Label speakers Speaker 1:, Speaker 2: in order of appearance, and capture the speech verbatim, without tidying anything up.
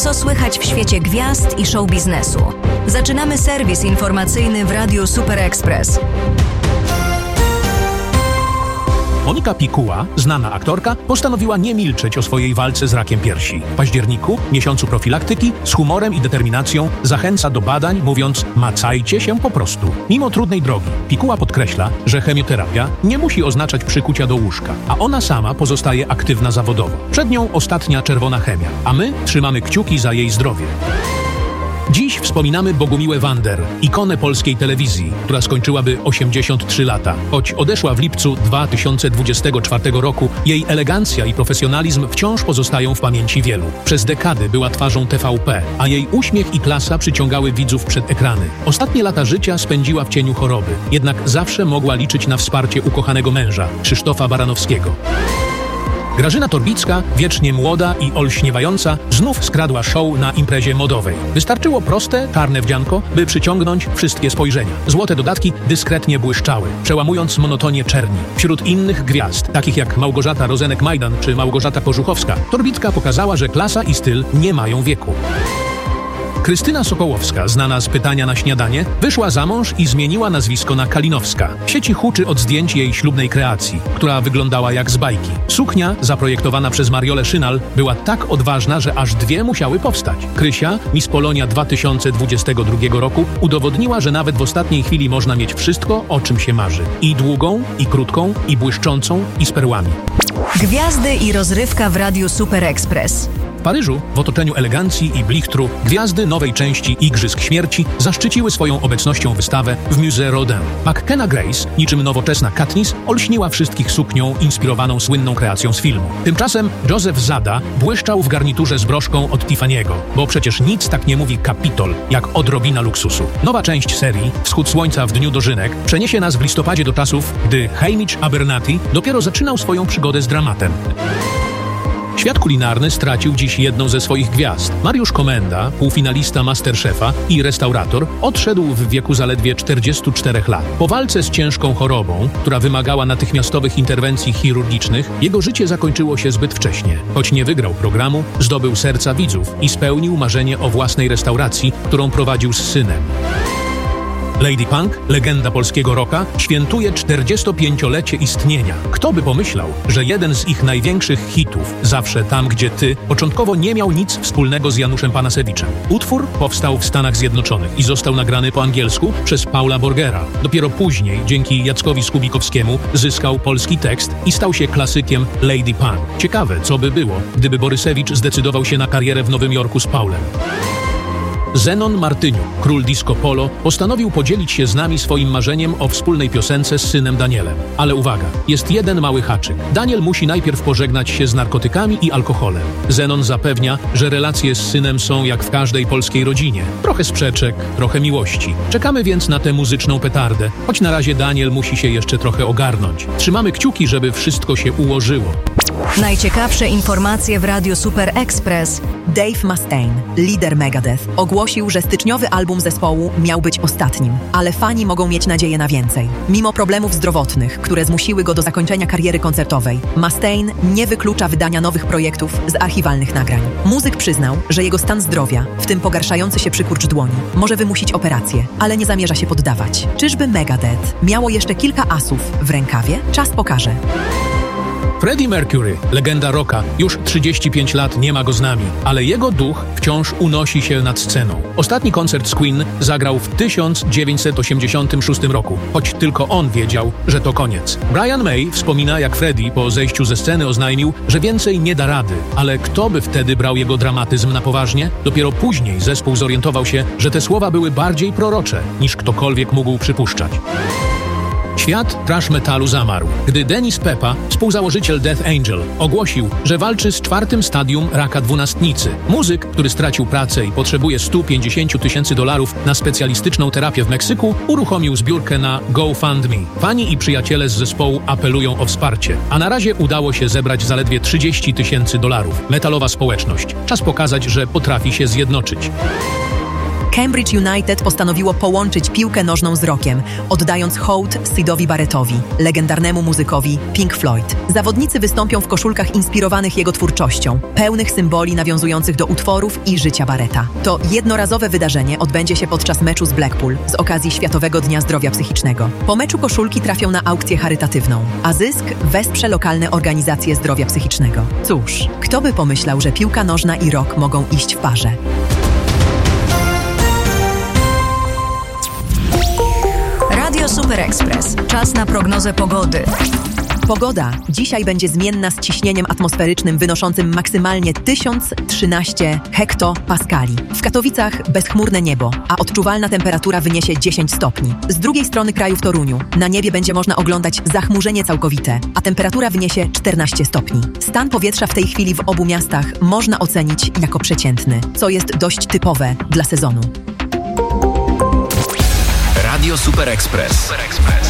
Speaker 1: Co słychać w świecie gwiazd i show biznesu? Zaczynamy serwis informacyjny w Radiu Super Express.
Speaker 2: Monika Pikuła, znana aktorka, postanowiła nie milczeć o swojej walce z rakiem piersi. W październiku, miesiącu profilaktyki, z humorem i determinacją zachęca do badań, mówiąc: macajcie się po prostu. Mimo trudnej drogi, Pikuła podkreśla, że chemioterapia nie musi oznaczać przykucia do łóżka, a ona sama pozostaje aktywna zawodowo. Przed nią ostatnia czerwona chemia, a my trzymamy kciuki za jej zdrowie. Dziś wspominamy Bogumiłę Wander, ikonę polskiej telewizji, która skończyłaby osiemdziesiąt trzy lata. Choć odeszła w lipcu dwa tysiące dwudziestego czwartego roku, jej elegancja i profesjonalizm wciąż pozostają w pamięci wielu. Przez dekady była twarzą T V P, a jej uśmiech i klasa przyciągały widzów przed ekrany. Ostatnie lata życia spędziła w cieniu choroby, jednak zawsze mogła liczyć na wsparcie ukochanego męża, Krzysztofa Baranowskiego. Grażyna Torbicka, wiecznie młoda i olśniewająca, znów skradła show na imprezie modowej. Wystarczyło proste, czarne wdzianko, by przyciągnąć wszystkie spojrzenia. Złote dodatki dyskretnie błyszczały, przełamując monotonię czerni. Wśród innych gwiazd, takich jak Małgorzata Rozenek-Majdan czy Małgorzata Kożuchowska, Torbicka pokazała, że klasa i styl nie mają wieku. Krystyna Sokołowska, znana z Pytania na śniadanie, wyszła za mąż i zmieniła nazwisko na Kalinowska. W sieci huczy od zdjęć jej ślubnej kreacji, która wyglądała jak z bajki. Suknia, zaprojektowana przez Mariolę Szynal, była tak odważna, że aż dwie musiały powstać. Krysia, Miss Polonia dwa tysiące dwudziestego drugiego roku, udowodniła, że nawet w ostatniej chwili można mieć wszystko, o czym się marzy. I długą, i krótką, i błyszczącą, i z perłami.
Speaker 1: Gwiazdy i rozrywka w Radiu Super Express.
Speaker 2: W Paryżu, w otoczeniu elegancji i blichtru, gwiazdy nowej części Igrzysk Śmierci zaszczyciły swoją obecnością wystawę w Musée Rodin. McKenna Grace, niczym nowoczesna Katniss, olśniła wszystkich suknią inspirowaną słynną kreacją z filmu. Tymczasem Joseph Zada błyszczał w garniturze z broszką od Tiffany'ego, bo przecież nic tak nie mówi Kapitol, jak odrobina luksusu. Nowa część serii, Wschód Słońca w Dniu Dożynek, przeniesie nas w listopadzie do czasów, gdy Hamish Abernathy dopiero zaczynał swoją przygodę z dramatem. Świat kulinarny stracił dziś jedną ze swoich gwiazd. Mariusz Komenda, półfinalista Masterchefa i restaurator, odszedł w wieku zaledwie czterdziestu czterech lat. Po walce z ciężką chorobą, która wymagała natychmiastowych interwencji chirurgicznych, jego życie zakończyło się zbyt wcześnie. Choć nie wygrał programu, zdobył serca widzów i spełnił marzenie o własnej restauracji, którą prowadził z synem. Lady Punk, legenda polskiego rocka, świętuje czterdziestopięciolecie istnienia. Kto by pomyślał, że jeden z ich największych hitów, Zawsze tam, gdzie ty, początkowo nie miał nic wspólnego z Januszem Panasewiczem. Utwór powstał w Stanach Zjednoczonych i został nagrany po angielsku przez Paula Borgera. Dopiero później, dzięki Jackowi Skubikowskiemu, zyskał polski tekst i stał się klasykiem Lady Punk. Ciekawe, co by było, gdyby Borysewicz zdecydował się na karierę w Nowym Jorku z Paulem. Zenon Martyniuk, król disco polo, postanowił podzielić się z nami swoim marzeniem o wspólnej piosence z synem Danielem. Ale uwaga, jest jeden mały haczyk. Daniel musi najpierw pożegnać się z narkotykami i alkoholem. Zenon zapewnia, że relacje z synem są jak w każdej polskiej rodzinie. Trochę sprzeczek, trochę miłości. Czekamy więc na tę muzyczną petardę, choć na razie Daniel musi się jeszcze trochę ogarnąć. Trzymamy kciuki, żeby wszystko się ułożyło.
Speaker 1: Najciekawsze informacje w Radiu Super Express.
Speaker 3: Dave Mustaine, lider Megadeth, ogłosił, że styczniowy album zespołu miał być ostatnim, ale fani mogą mieć nadzieję na więcej. Mimo problemów zdrowotnych, które zmusiły go do zakończenia kariery koncertowej, Mustaine nie wyklucza wydania nowych projektów z archiwalnych nagrań. Muzyk przyznał, że jego stan zdrowia, w tym pogarszający się przykurcz dłoni, może wymusić operację, ale nie zamierza się poddawać. Czyżby Megadeth miało jeszcze kilka asów w rękawie? Czas pokaże.
Speaker 2: Freddie Mercury, legenda rocka, już trzydzieści pięć lat nie ma go z nami, ale jego duch wciąż unosi się nad sceną. Ostatni koncert z Queen zagrał w tysiąc dziewięćset osiemdziesiątym szóstym roku, choć tylko on wiedział, że to koniec. Brian May wspomina, jak Freddie po zejściu ze sceny oznajmił, że więcej nie da rady, ale kto by wtedy brał jego dramatyzm na poważnie? Dopiero później zespół zorientował się, że te słowa były bardziej prorocze, niż ktokolwiek mógł przypuszczać. Świat thrash metalu zamarł, gdy Dennis Peppa, współzałożyciel Death Angel, ogłosił, że walczy z czwartym stadium raka dwunastnicy. Muzyk, który stracił pracę i potrzebuje stu pięćdziesięciu tysięcy dolarów na specjalistyczną terapię w Meksyku, uruchomił zbiórkę na GoFundMe. Fani i przyjaciele z zespołu apelują o wsparcie, a na razie udało się zebrać zaledwie trzydzieści tysięcy dolarów. Metalowa społeczność. Czas pokazać, że potrafi się zjednoczyć.
Speaker 3: Cambridge United postanowiło połączyć piłkę nożną z rockiem, oddając hołd Sydowi Barrettowi, legendarnemu muzykowi Pink Floyd. Zawodnicy wystąpią w koszulkach inspirowanych jego twórczością, pełnych symboli nawiązujących do utworów i życia Barretta. To jednorazowe wydarzenie odbędzie się podczas meczu z Blackpool z okazji Światowego Dnia Zdrowia Psychicznego. Po meczu koszulki trafią na aukcję charytatywną, a zysk wesprze lokalne organizacje zdrowia psychicznego. Cóż, kto by pomyślał, że piłka nożna i rock mogą iść w parze?
Speaker 1: Radio Super Express. Czas na prognozę pogody.
Speaker 3: Pogoda dzisiaj będzie zmienna z ciśnieniem atmosferycznym wynoszącym maksymalnie tysiąc trzynaście hektopaskali. W Katowicach bezchmurne niebo, a odczuwalna temperatura wyniesie dziesięć stopni. Z drugiej strony kraju w Toruniu na niebie będzie można oglądać zachmurzenie całkowite, a temperatura wyniesie czternaście stopni. Stan powietrza w tej chwili w obu miastach można ocenić jako przeciętny, co jest dość typowe dla sezonu.
Speaker 4: Radio Super Express. Super Express.